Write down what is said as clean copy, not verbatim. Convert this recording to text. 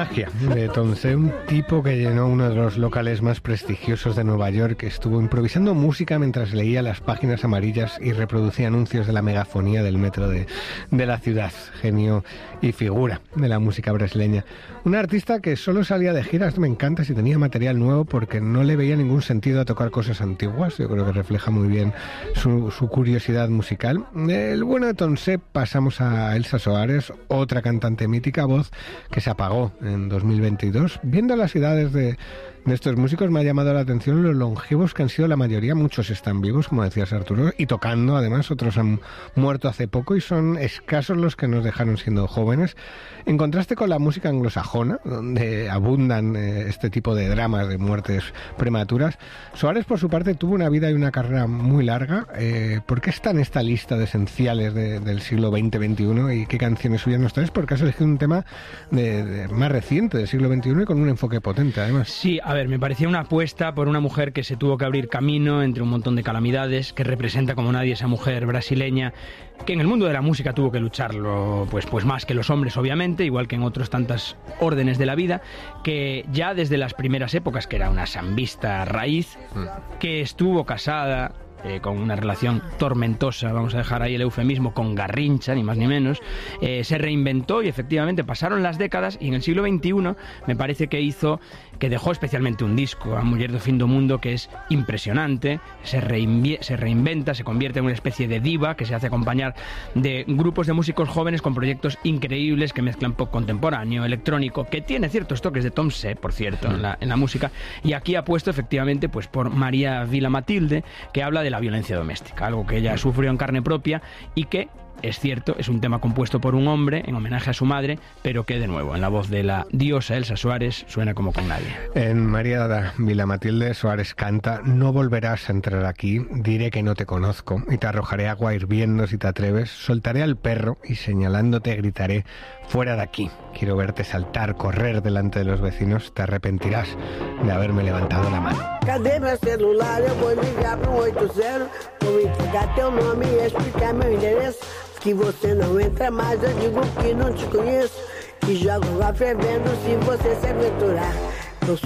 magia de Tonse, un tipo que llenó uno de los locales más prestigiosos de Nueva York, que estuvo improvisando música mientras leía las páginas amarillas y reproducía anuncios de la megafonía del metro de la ciudad. Genio y figura de la música brasileña. Un artista que solo salía de giras, me encanta, si tenía material nuevo, porque no le veía ningún sentido a tocar cosas antiguas. Yo creo que refleja muy bien su curiosidad musical. El bueno de Tonse pasamos a Elsa Soares, otra cantante mítica, voz que se apagó en 2022. Viendo las edades de estos músicos me ha llamado la atención los longevos que han sido la mayoría. Muchos están vivos, como decías Arturo, y tocando además. Otros han muerto hace poco y son escasos los que nos dejaron siendo jóvenes. En contraste con la música anglosajona, donde abundan este tipo de dramas de muertes prematuras, Soares por su parte tuvo una vida y una carrera muy larga. ¿Por qué está en esta lista de esenciales del siglo XX-XXI y qué canciones suyas nos traes? Porque has elegido un tema más reciente del siglo XXI y con un enfoque potente además. Sí, a ver, me parecía una apuesta por una mujer que se tuvo que abrir camino entre un montón de calamidades, que representa como nadie esa mujer brasileña, que en el mundo de la música tuvo que lucharlo pues más que los hombres, obviamente, igual que en otros tantas órdenes de la vida, que ya desde las primeras épocas, que era una sambista raíz, que estuvo casada con una relación tormentosa, vamos a dejar ahí el eufemismo, con Garrincha, ni más ni menos, se reinventó y efectivamente pasaron las décadas y en el siglo XXI me parece que dejó especialmente un disco, A Muller do Fin do Mundo, que es impresionante, se reinventa, se convierte en una especie de diva que se hace acompañar de grupos de músicos jóvenes con proyectos increíbles que mezclan pop contemporáneo, electrónico, que tiene ciertos toques de Tonse, por cierto, en la música, y aquí ha puesto efectivamente pues por María Vila Matilde, que habla de la violencia doméstica, algo que ella sufrió en carne propia y que, es cierto, es un tema compuesto por un hombre en homenaje a su madre, pero que de nuevo, en la voz de la diosa Elsa Soares, suena como con nadie. En María Vila Matilde, Soares canta: no volverás a entrar aquí, diré que no te conozco y te arrojaré agua hirviendo si te atreves, soltaré al perro y señalándote gritaré: fuera de aquí, quiero verte saltar, correr delante de los vecinos, te arrepentirás de haberme levantado la mano. Cadê meu celular? Eu vou ligar pro 80, vou entregar teu nome e explicar meu endereço. Que você não entra mais, eu digo que não te conheço. E jogo lá fervendo se você se aventurar.